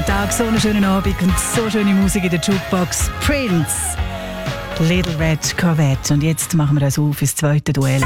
Tag, so einen schönen Abend und so schöne Musik in der Jukebox. Prince, Little Red Corvette. Und jetzt machen wir uns auf ins zweite Duell.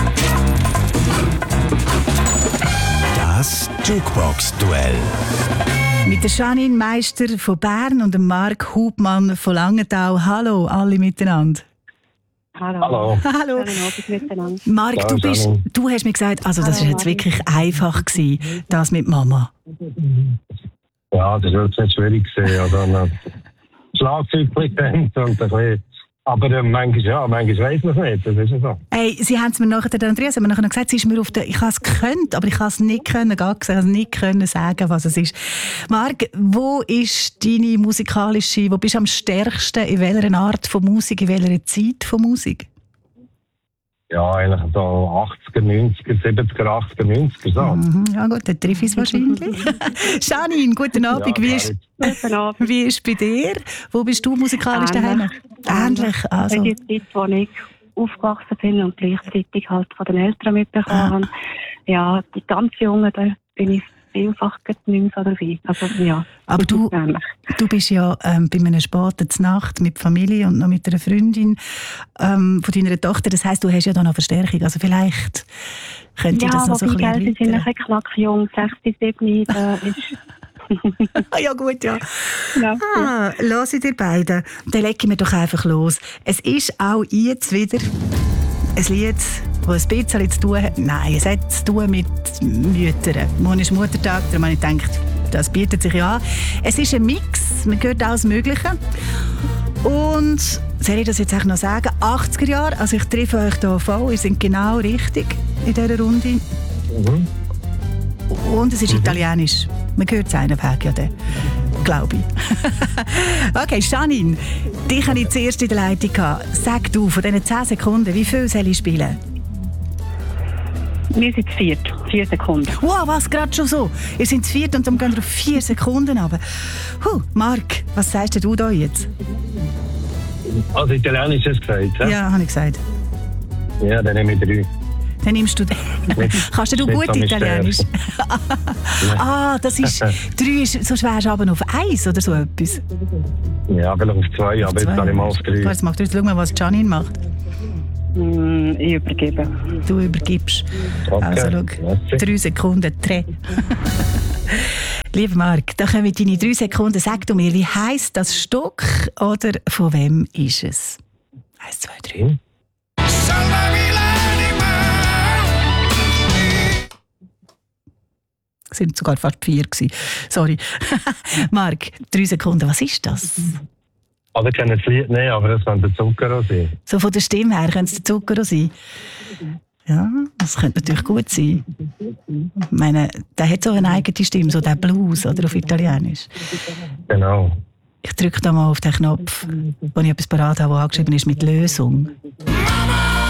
Das Jukebox-Duell. Mit der Janine Meister von Bern und dem Marc Hubmann von Langenthal. Hallo, alle miteinander. Hallo. Hallo. Miteinander. Marc, Hallo, du hast mir gesagt, also das war jetzt wirklich einfach gewesen, das mit Mama. Ja, das war jetzt nicht schwierig gewesen. Also ein Schlagzeug und ein bisschen. Aber manchmal weiss man es nicht, das ist ja so. Hey, sie haben es mir nachher, der Andreas hat mir nachher noch gesagt, sie ist mir auf der, ich habe es gekonnt, aber ich habe es nicht können, sagen, was es ist. Marc, wo ist deine musikalische, wo bist du am stärksten, in welcher Art von Musik, in welcher Zeit von Musik? Ja, eigentlich so 80er, 90er, 70er, 80er, 90er, so. Ja gut, dann treffe ich es wahrscheinlich. Janine, guten Abend. Ja, wie ist bei dir? Wo bist du musikalisch daheim? Ähnlich. Also. In der Zeit, wo ich aufgewachsen bin und gleichzeitig halt von den Eltern mitbekommen habe, ja, die ganz Jungen, da bin ich vielfach nicht mehr so dabei. Also, ja, aber du bist ja bei einer späten Nacht mit Familie und noch mit einer Freundin von deiner Tochter. Das heisst, du hast ja da noch Verstärkung. Also vielleicht könnte das noch so ein bisschen erläutern. Ja, sie sind ein knackjung, 6, 7, da ist... Ja gut, ja. Lass ich dir beide. Dann legen wir doch einfach los. Es ist auch jetzt wieder ein Lied, das ein bisschen zu tun hat. Nein, es hat zu tun mit Müttern. Morgen ist Muttertag, darum habe ich gedacht, das bietet sich ja an. Es ist ein Mix, man hört alles Mögliche. Und, soll ich das jetzt auch noch sagen, 80er Jahre, also ich treffe euch hier voll, ihr seid genau richtig in dieser Runde. Mhm. Und es ist italienisch. Man hört es einen Weg, ja, glaube ich. Okay, Janine, dich hatte ich zuerst in der Leitung. Sag du, von diesen 10 Sekunden, wie viel soll ich spielen? Wir sind zu viert, 4 Sekunden. Wow, was, gerade schon so? Ihr seid zu viert und dann gehen wir auf 4 Sekunden runter. Marc, was sagst du da jetzt? Also Italienisch hast du gesagt, ja? Ja, habe ich gesagt. Ja, dann nehme ich 3. Dann nimmst du den. Kannst du gut Italienisch? Das ist 3 ist so schwer, aber auf 1 oder so etwas? Ja, vielleicht auf 2, aber jetzt kann ich mal auf 3. Jetzt mach du jetzt, schau mal, was Janine macht. Ich übergebe. Du übergibst. Okay. Also schau, 3 Sekunden Dreh. Lieber Marc, da kommen deine 3 Sekunden. Sag du mir, wie heisst das Stück oder von wem ist es? 1, 2, 3. Es sind sogar fast 4 gewesen. Sorry. Marc, 3 Sekunden, was ist das? Also ich kenne das Lied nicht, aber das könnte Zucchero sein. So von der Stimme her könnte es der Zucchero sein? Ja, das könnte natürlich gut sein. Ich meine, der hat so eine eigene Stimme, so der Blues oder auf Italienisch. Genau. Ich drücke da mal auf den Knopf, wo ich etwas parat habe, das angeschrieben ist mit Lösung.